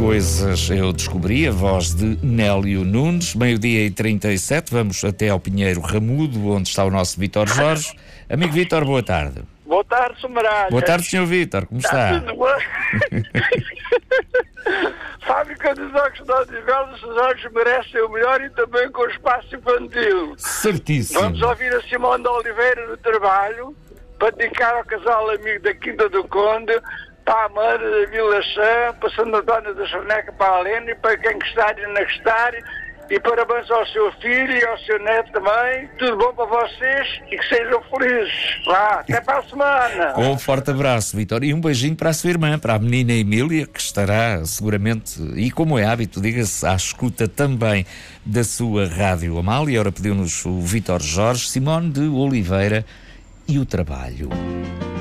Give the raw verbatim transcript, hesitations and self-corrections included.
coisas eu descobri, a voz de Nélio Nunes, meio-dia e trinta e sete, vamos até ao Pinheiro Ramudo, onde está o nosso Vítor Jorge. Amigo Vítor, boa tarde. Boa tarde, Somaralho. Boa tarde, senhor Vítor, como está? Está tudo bem? Fábrica dos Jogos de Odivelas, os jogos merecem o melhor e também com o espaço infantil. Certíssimo. Vamos ouvir a Simone de Oliveira no trabalho, para dedicar ao casal amigo da Quinta do Conde, para a Amanda da Vila Chã, para Santa Antônia da Charneca, para a Helena e para quem gostar e não gostar. E parabéns ao seu filho e ao seu neto também. Tudo bom para vocês e que sejam felizes. Vá, até para a semana. Com um forte abraço, Vítor, e um beijinho para a sua irmã, para a menina Emília, que estará seguramente, e como é hábito, diga-se, à escuta também da sua Rádio Amália. Ora pediu-nos o Vítor Jorge, Simone de Oliveira e o trabalho.